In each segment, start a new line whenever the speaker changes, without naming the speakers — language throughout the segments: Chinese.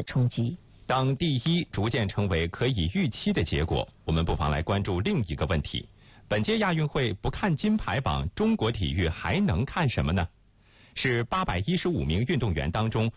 冲击。
当第一逐渐成为可以预期的结果，我们不妨来关注另一个问题：本届亚运会不看金牌榜，中国体育还能看什么呢？是815名运动员当中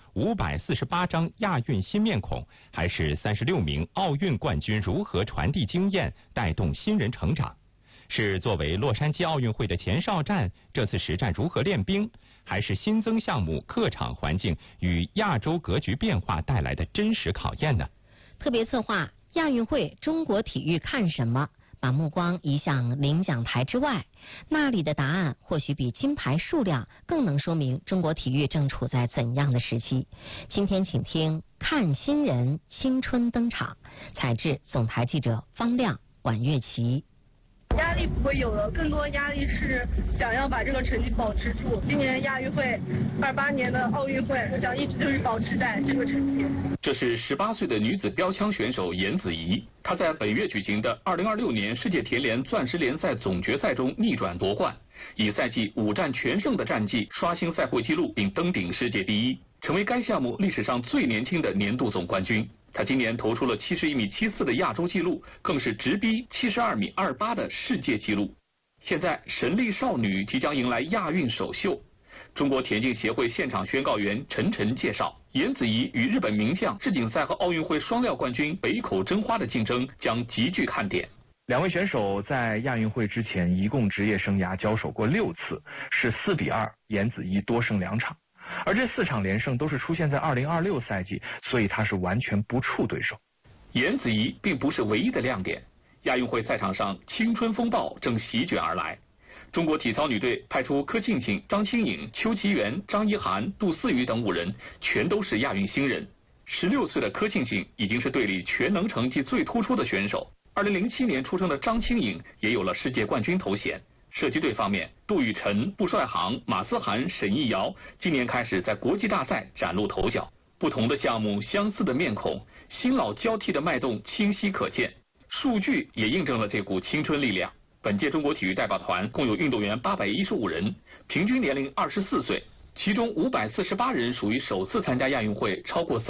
548张亚运新面孔，还是36名奥运冠军如何传递经验，带动新人成长？是作为洛杉矶奥运会的前哨战，这次实战如何练兵？还是新增项目客场环境与亚洲格局变化带来的真实考验呢？
特别策划亚运会中国体育看什么？把目光移向领奖台之外，那里的答案或许比金牌数量更能说明中国体育正处在怎样的时期。今天请听看新人青春登场，采制总台记者方亮、管乐琪。
压力不会有了，更多压力是想要把这个成绩保持住。今年亚运会，28年的奥运会，我想一直就是保持在这个成绩。
这是18岁的女子标枪选手严子怡，她在本月举行的2026年世界田联钻石联赛总决赛中逆转夺冠，以赛季5战全胜的战绩刷新赛会纪录，并登顶世界第一，成为该项目历史上最年轻的年度总冠军。他今年投出了71.74米的亚洲纪录，更是直逼72.28米的世界纪录。现在神力少女即将迎来亚运首秀。中国田径协会现场宣告员陈晨介绍，严子怡与日本名将世锦赛和奥运会双料冠军北口真花的竞争将极具看点。
两位选手在亚运会之前一共职业生涯交手过6次，是4-2，严子怡多胜2场。而这4场连胜都是出现在2026赛季，所以他是完全不怵对手。
严子怡并不是唯一的亮点，亚运会赛场上青春风暴正席卷而来。中国体操女队派出柯庆庆、张清颖、邱其元、张一涵、杜思雨等5人，全都是亚运新人。16岁的柯庆庆已经是队里全能成绩最突出的选手。2007年出生的张清颖也有了世界冠军头衔。射击队方面，杜雨辰、布帅航、马思涵、沈艺瑶今年开始在国际大赛崭露头角。不同的项目，相似的面孔，新老交替的脉动清晰可见。数据也印证了这股青春力量。本届中国体育代表团共有运动员815人，平均年龄24岁，其中548人属于首次参加亚运会，超过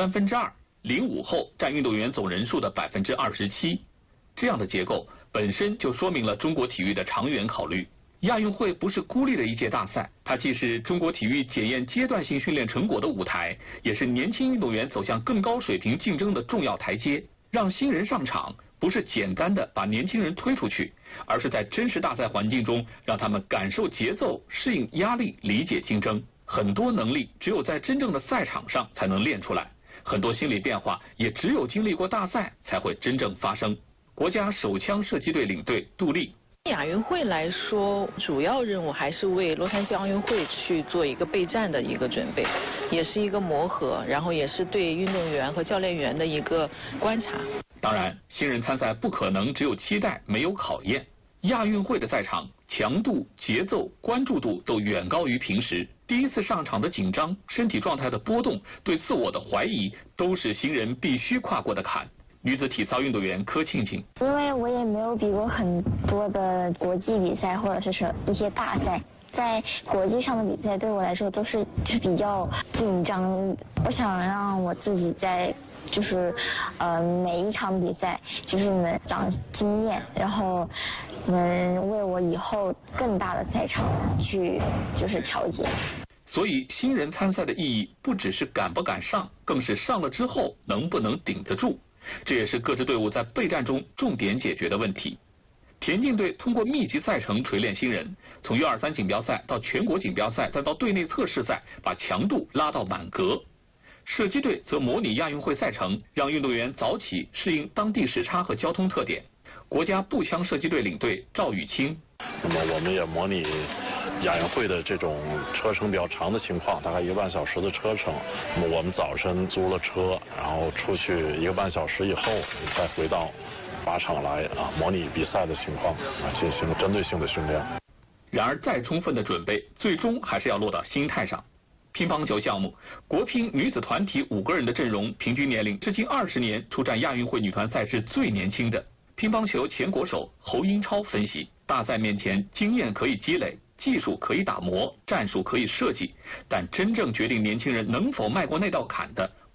2/3，05后占运动员总人数的27%。这样的结构本身就说明了中国体育的长远考虑。亚运会不是孤立的一届大赛，它既是中国体育检验阶段性训练成果的舞台，也是年轻运动员走向更高水平竞争的重要台阶。让新人上场，不是简单的把年轻人推出去，而是在真实大赛环境中让他们感受节奏、适应压力、理解竞争。很多能力只有在真正的赛场上才能练出来，很多心理变化也只有经历过大赛才会真正发生。国家手枪射击队领队杜丽，
亚运会来说，主要任务还是为洛杉矶奥运会去做一个备战的一个准备，也是一个磨合，然后也是对运动员和教练员的一个观察。
当然，新人参赛不可能只有期待没有考验。亚运会的赛场强度、节奏、关注度都远高于平时。第一次上场的紧张、身体状态的波动、对自我的怀疑，都是新人必须跨过的坎。女子体操运动员柯庆庆，
因为我也没有比过很多的国际比赛或者是一些大赛，在国际上的比赛对我来说都是比较紧张。我想让我自己在每一场比赛能长经验，然后能为我以后更大的赛场去调节。
所以新人参赛的意义不只是敢不敢上，更是上了之后能不能顶得住。这也是各支队伍在备战中重点解决的问题。田径队通过密集赛程锤炼新人，从U23锦标赛到全国锦标赛，再到队内测试赛，把强度拉到满格。射击队则模拟亚运会赛程，让运动员早起适应当地时差和交通特点。国家步枪射击队领队赵雨清，
那么我们也模拟亚运会的这种车程比较长的情况，大概1个半小时的车程。那么我们早晨租了车，然后出去1个半小时以后，再回到靶场来模拟比赛的情况进行针对性的训练。
然而再充分的准备，最终还是要落到心态上。乒乓球项目，国乒女子团体5个人的阵容，平均年龄至今20年出战亚运会女团赛事最年轻的。乒乓球前国手侯英超分析，大赛面前经验可以积累，技术可以打磨，战术可以设计，但真正决定年轻人能否迈过那道坎的，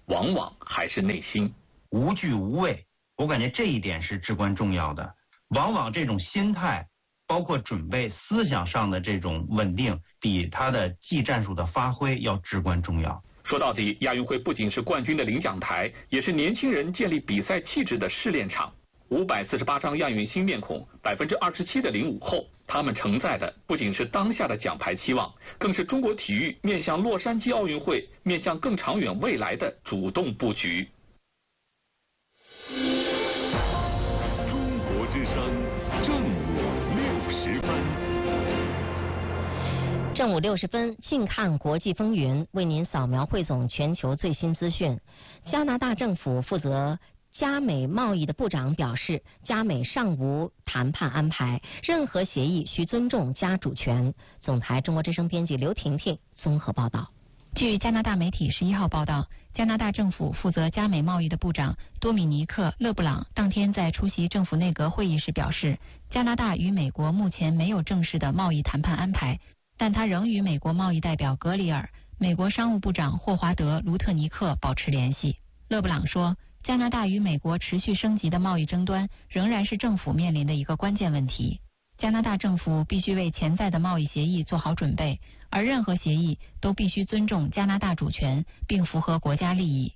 往往还是内心。
无惧无畏，我感觉这一点是至关重要的。往往这种心态，包括准备思想上的这种稳定，比他的技战术的发挥要至关重要。
说到底，亚运会不仅是冠军的领奖台，也是年轻人建立比赛气质的试炼场。548张亚运新面孔，27%的05后，他们承载的不仅是当下的奖牌期望，更是中国体育面向洛杉矶奥运会、面向更长远未来的主动布局。
中国之声正午60分。
正午60分，近看国际风云，为您扫描汇总全球最新资讯。加拿大政府负责加美贸易的部长表示，加美尚无谈判安排，任何协议需尊重加主权。总台中国之声编辑刘婷婷综合报道。
据加拿大媒体11号报道，加拿大政府负责加美贸易的部长多米尼克·勒布朗当天在出席政府内阁会议时表示，加拿大与美国目前没有正式的贸易谈判安排，但他仍与美国贸易代表格里尔、美国商务部长霍华德·卢特尼克保持联系。勒布朗说，加拿大与美国持续升级的贸易争端仍然是政府面临的一个关键问题。加拿大政府必须为潜在的贸易协议做好准备，而任何协议都必须尊重加拿大主权，并符合国家利益。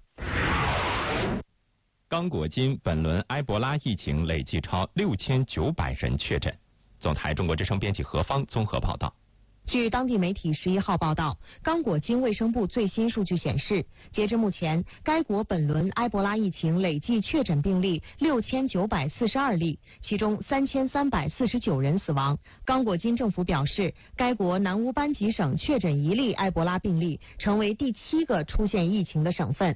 刚果金本轮埃博拉疫情累计超6900人确诊。总台中国之声编辑何芳综合报道。
据当地媒体11号报道，刚果金卫生部最新数据显示，截至目前，该国本轮埃博拉疫情累计确诊病例6942例，其中3349人死亡。刚果金政府表示，该国南乌班吉省确诊1例埃博拉病例，成为第7个出现疫情的省份。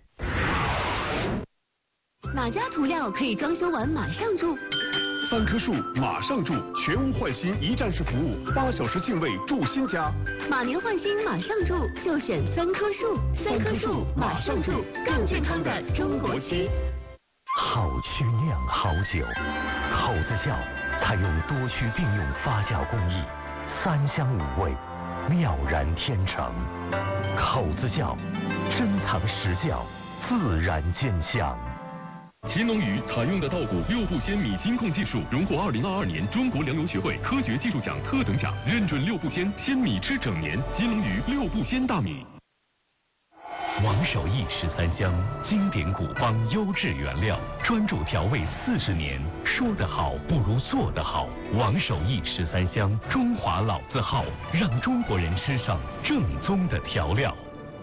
哪家涂料可以装修完马上住
？3棵树马上住，全屋换新一站式服务，8小时净位住新家。
马年换新马上住，就选3棵树，3棵树马上住，更健康的中国区。
好曲酿好酒，口子窖采用多区并用发酵工艺，3香5味，妙然天成。口子窖珍藏实窖，自然兼香。
奇农鱼采用的稻谷6步鲜米金控技术，荣获2022年中国粮油学会科学技术奖特等奖，认准6步鲜米吃整年。奇农鱼6步鲜大米。
王守义13香，经典古方，优质原料，专注调味40年。说得好不如做得好。王守义13香，中华老字号，让中国人吃上正宗的调料。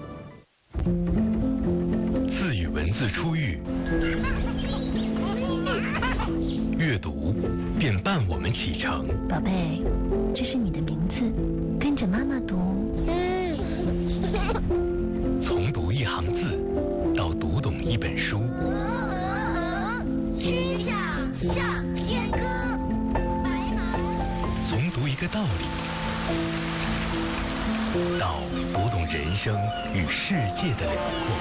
自与文字初遇，阅读便伴我们启程。
宝贝，这是你的名字，跟着妈妈读。
从读一行字到读懂一本书。
曲项向天歌，白马。
从读一个道理到读懂人生与世界的辽阔。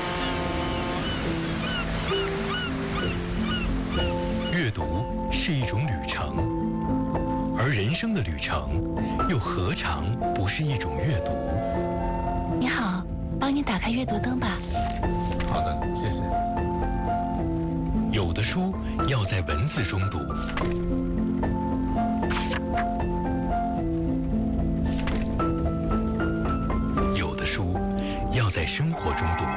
阅读是一种旅程，而人生的旅程又何尝不是一种阅读？
你好，帮你打开阅读灯吧。
好的，谢谢。有的书要在文字中读，有的书要在生活中读。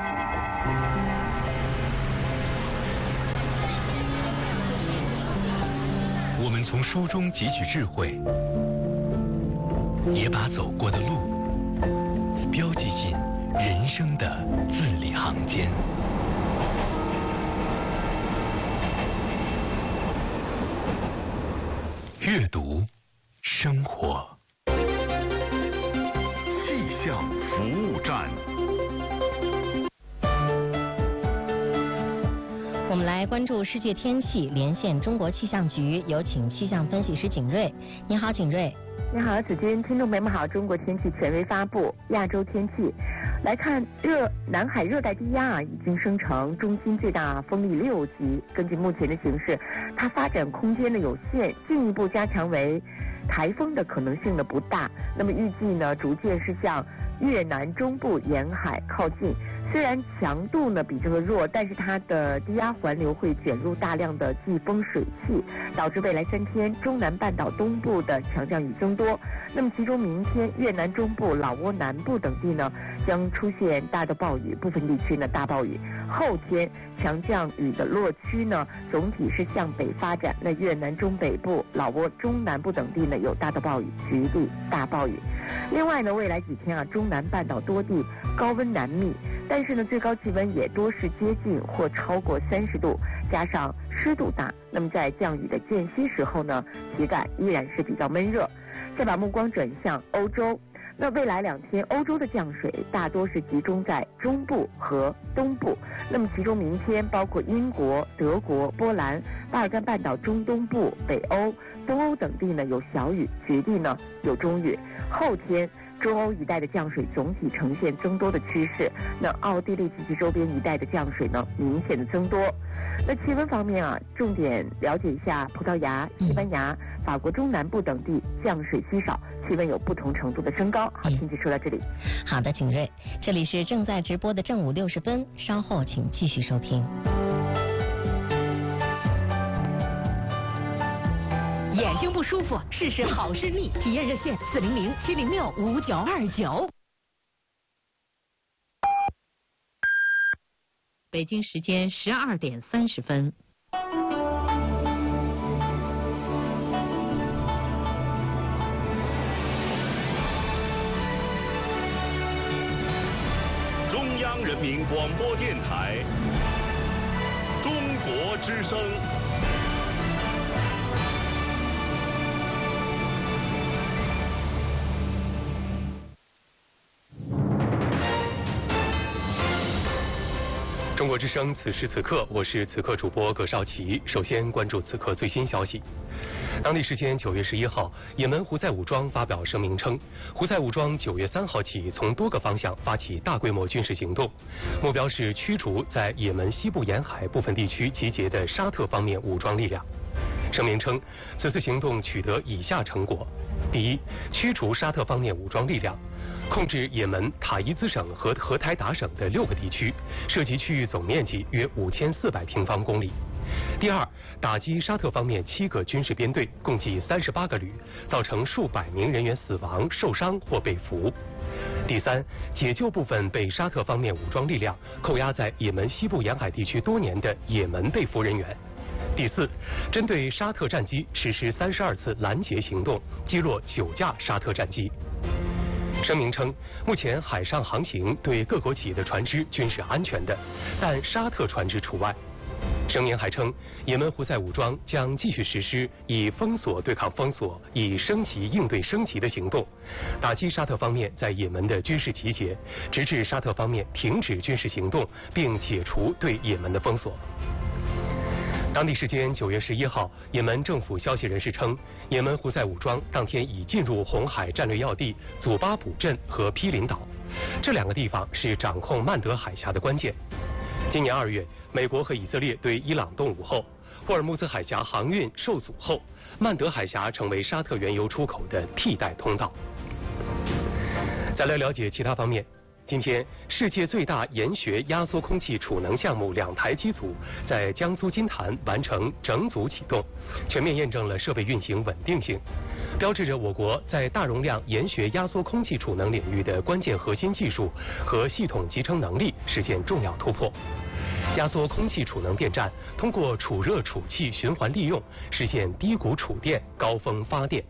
我们从书中汲取智慧，也把走过的路标记进人生的字里行间。阅读，生活。
气象服务站。
我们来关注世界天气，连线中国气象局，有请气象分析师景睿。你好，景睿。
你好，子君，听众朋友们好。中国天气权威发布亚洲天气，来看南海热带低压已经生成，中心最大风力6级。根据目前的形势，它发展空间有限，进一步加强为台风的可能性不大。那么预计呢，逐渐是向越南中部沿海靠近， 虽然强度呢比这个弱，但是它的低压环流会卷入大量的季风水汽，导致未来3天中南半岛东部的强降雨增多。那么其中明天越南中部、老挝南部等地呢将出现大的暴雨，部分地区呢大暴雨。后天强降雨的落区呢总体是向北发展，那越南中北部、老挝中南部等地呢有大的暴雨，局地大暴雨。另外呢，未来几天中南半岛多地高温难觅，但是呢最高气温也多是接近或超过30度，加上湿度大，那么在降雨的间隙时候呢，体感依然是比较闷热。再把目光转向欧洲，那未来2天欧洲的降水大多是集中在中部和东部，那么其中明天包括英国、德国、波兰、巴尔干半岛中东部、北欧、东欧等地呢有小雨，局地呢有中雨。后天中欧一带的降水总体呈现增多的趋势，那奥地利及其周边一带的降水呢明显的增多。那气温方面重点了解一下葡萄牙、西班牙、法国中南部等地降水稀少，气温有不同程度的升高。好，天气说到这里。
好的，景睿，这里是正在直播的正午60分，稍后请继续收听。
眼睛不舒服，试试好视力，体验热线400-706-5929。
北京时间12点30分。
中央人民广播电台，中国之声。
中国之声，此时此刻，我是此刻主播葛绍奇。首先关注此刻最新消息。当地时间9月11号，也门胡塞武装发表声明称，胡塞武装9月3号起从多个方向发起大规模军事行动，目标是驱逐在也门西部沿海部分地区集结的沙特方面武装力量。声明称，此次行动取得以下成果：第一，驱逐沙特方面武装力量，控制也门塔伊兹省和荷台达省的6个地区，涉及区域总面积约5400平方公里。第二，打击沙特方面7个军事编队，共计38个旅，造成数百名人员死亡、受伤或被俘。第三，解救部分被沙特方面武装力量扣押在也门西部沿海地区多年的也门被俘人员。第四，针对沙特战机实施32次拦截行动，击落9架沙特战机。声明称，目前海上航行对各国企业的船只均是安全的，但沙特船只除外。声明还称，也门胡塞武装将继续实施以封锁对抗封锁、以升级应对升级的行动，打击沙特方面在也门的军事集结，直至沙特方面停止军事行动并解除对也门的封锁。当地时间9月11号，也门政府消息人士称，也门胡塞武装当天已进入红海战略要地祖巴卜镇和毗邻岛，这2个地方是掌控曼德海峡的关键。今年2月，美国和以色列对伊朗动武后，霍尔木兹海峡航运受阻后，曼德海峡成为沙特原油出口的替代通道。再来了解其他方面。今天，世界最大研学压缩空气储能项目2台机组在江苏金坛完成整组启动，全面验证了设备运行稳定性，标志着我国在大容量研学压缩空气储能领域的关键核心技术和系统集成能力实现重要突破。压缩空气储能电站通过储热储气循环利用，实现低谷储电、高峰发电。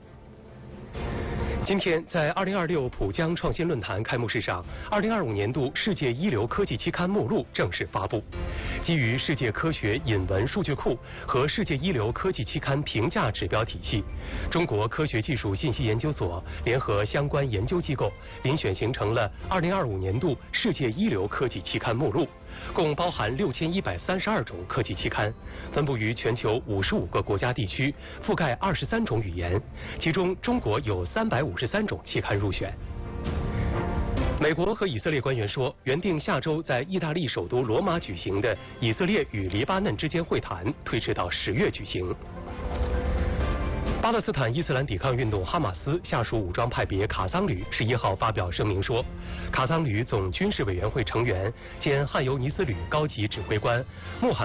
今天，在2026浦江创新论坛开幕式上，2025年度世界一流科技期刊目录正式发布。基于世界科学引文数据库和世界一流科技期刊评价指标体系，中国科学技术信息研究所联合相关研究机构，遴选形成了2025年度世界一流科技期刊目录，共包含6132种科技期刊，分布于全球55个国家地区，覆盖23种语言，其中中国有353种期刊入选。美国和以色列官员说，原定下周在意大利首都罗马举行的以色列与黎巴嫩之间会谈推迟到10月举行。 巴勒斯坦伊斯兰抵抗运动哈马斯下属武装派别卡桑旅11号发表声明说，卡桑旅总军事委员会成员兼汉尤尼斯旅高级指挥官穆罕